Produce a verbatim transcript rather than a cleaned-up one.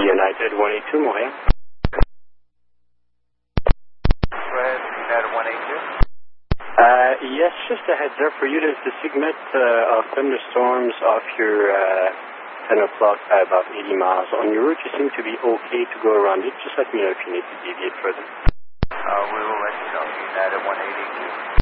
United one eighty-two, Montreal. Red, United one eighty-two. Uh, yes, just a heads up for you. There's the segment uh, of thunderstorms off your uh, ten o'clock at about eighty miles. On your route, you seem to be okay to go around it. Just let me know if you need to deviate further. Uh, we will let you know. United one eighty-two.